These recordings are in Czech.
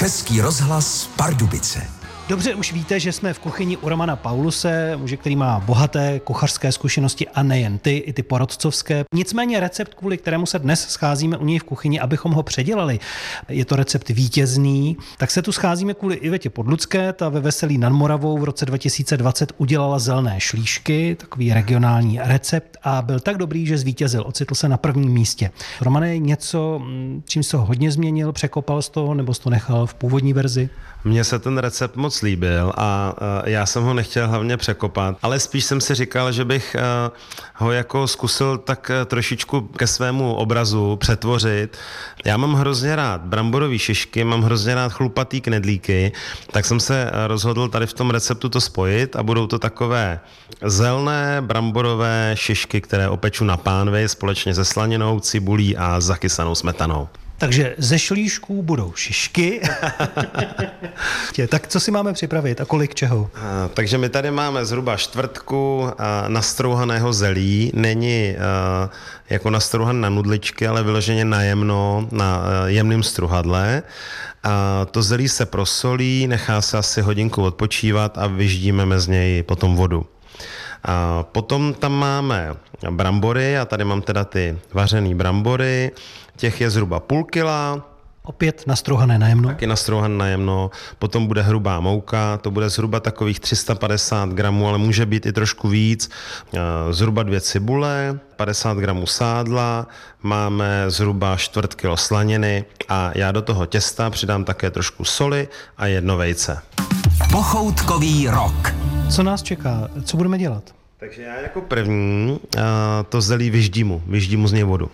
Český rozhlas Pardubice. Dobře už víte, že jsme v kuchyni u Romana Pauluse, muže, který má bohaté kuchařské zkušenosti a nejen ty, i ty porodcovské. Nicméně recept, kvůli kterému se dnes scházíme u něj v kuchyni, abychom ho předělali, je to recept vítězný. Tak se tu scházíme kvůli Ivetě Podlucké, ta ve Veselí nad Moravou v roce 2020 udělala zelené šlíšky, takový regionální recept a byl tak dobrý, že zvítězil, ocitl se na prvním místě. Romane, něco, čím se ho hodně změnil, překopal z toho nebo jsi to nechal v původní verzi? Mně se ten recept moc líbil a já jsem ho nechtěl hlavně překopat, ale spíš jsem si říkal, že bych ho jako zkusil tak trošičku ke svému obrazu přetvořit. Já mám hrozně rád bramborové šišky, mám hrozně rád chlupatý knedlíky, tak jsem se rozhodl tady v tom receptu to spojit a budou to takové zelené bramborové šišky, které opeču na pánvi společně se slaninou, cibulí a zakysanou smetanou. Takže ze šlíšků budou šišky. Tak co si máme připravit a kolik čeho? Takže my tady máme zhruba čtvrtku nastrouhaného zelí. Není jako nastrouhan na nudličky, ale vyloženě na jemno, na jemném struhadle. A to zelí se prosolí, nechá se asi hodinku odpočívat a vyždíme z něj potom vodu. A potom tam máme brambory, a tady mám teda ty vařený brambory, těch je zhruba půl kila. Opět nastrouhané najemno. Taky nastrouhané najemno. Potom bude hrubá mouka, to bude zhruba takových 350 gramů, ale může být i trošku víc. Zhruba 2 cibule, 50 gramů sádla, máme zhruba 1/4 kilo slaniny a já do toho těsta přidám také trošku soli a 1 vejce. Pochoutkový rok. Co nás čeká? Co budeme dělat? Takže já jako první to zelí vyždímu z něj vodu.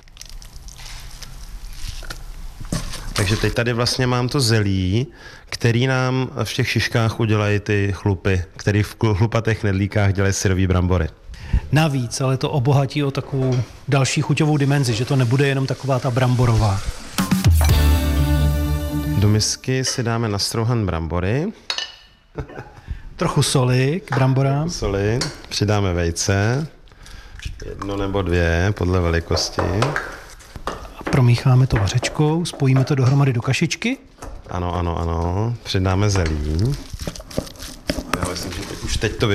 Takže teď tady vlastně mám to zelí, který nám v těch šiškách udělají ty chlupy, který v chlupatých knedlíkách dělají syrový brambory. Navíc, ale to obohatí o takovou další chuťovou dimenzi, že to nebude jenom taková ta bramborová. Do misky si dáme nastrouhan brambory. Trochu soli k bramborám. Soli, přidáme vejce, 1 nebo 2 podle velikosti. Promícháme to vařečkou, spojíme to dohromady do kašičky. Ano, přidáme zelí. Já myslím, že už teď to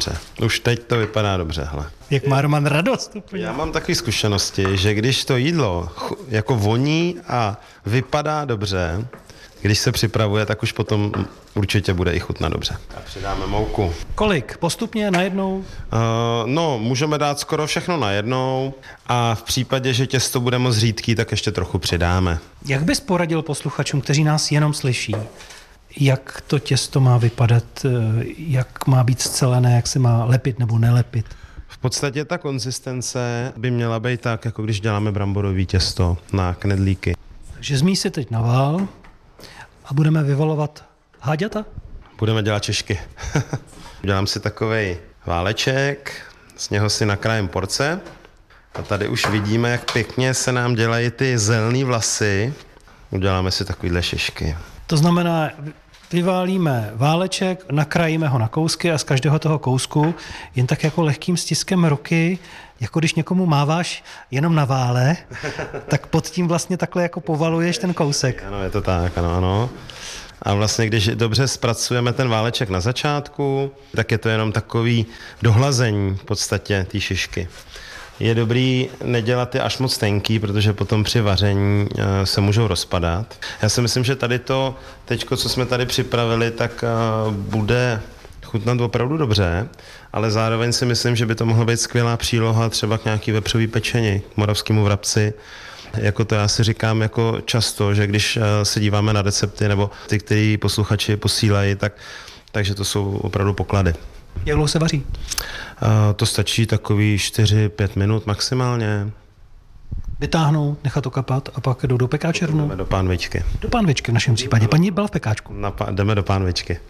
vypadá dobře, hele. Jak má Roman radost úplně. Já mám takové zkušenosti, že když to jídlo jako voní a vypadá dobře, když se připravuje, tak už potom určitě bude i chutnat dobře. A přidáme mouku. Kolik? Postupně najednou? Můžeme dát skoro všechno najednou a v případě, že těsto bude moc řídký, tak ještě trochu přidáme. Jak bys poradil posluchačům, kteří nás jenom slyší, jak to těsto má vypadat, jak má být scelené, jak se má lepit nebo nelepit? V podstatě ta konzistence by měla být tak, jako když děláme bramborový těsto na knedlíky. Takže zmíj si teď na vál a budeme vyvalovat háďata? Budeme dělat češky. Udělám si takovej váleček, z něho si nakrájím porce a tady už vidíme, jak pěkně se nám dělají ty zelený vlasy. Uděláme si takovýhle šišky. To znamená, vyválíme váleček, nakrájíme ho na kousky a z každého toho kousku jen tak jako lehkým stiskem ruky, jako když někomu máváš jenom na vále, tak pod tím vlastně takhle jako povaluješ ten kousek. Ano, je to tak, ano. A vlastně, když dobře zpracujeme ten váleček na začátku, tak je to jenom takový dohlazení v podstatě té šišky. Je dobrý nedělat je až moc tenký, protože potom při vaření se můžou rozpadat. Já si myslím, že tady to teďko, co jsme tady připravili, tak bude chutnat opravdu dobře, ale zároveň si myslím, že by to mohla být skvělá příloha třeba k nějaký vepřový pečení, k moravskému vrabci. Jako to já si říkám jako často, že když se díváme na recepty nebo ty, který posluchači posílají, takže to jsou opravdu poklady. Jak dlouho se vaří? To stačí takový 4-5 minut maximálně. Vytáhnout, nechat to kapat a pak jdou do pekáče rovnou? Jdeme do pánvičky. Do pánvičky v našem případě. Paní byla v pekáčku. Jdeme do pánvičky.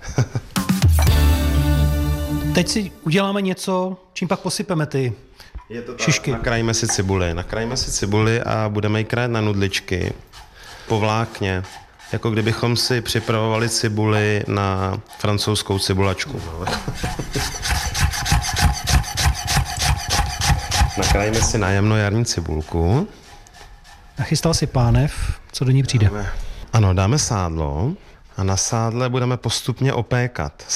Teď si uděláme něco, čím pak posypeme ty šišky. Nakrájíme si cibuli a budeme ji krájet na nudličky po vlákně. Jako kdybychom si připravovali cibuli na francouzskou cibulačku. Nakrájíme si najemno jarní cibulku. Nachystal si pánev, co do ní přijde? Dáme sádlo. A na sádle budeme postupně opékat.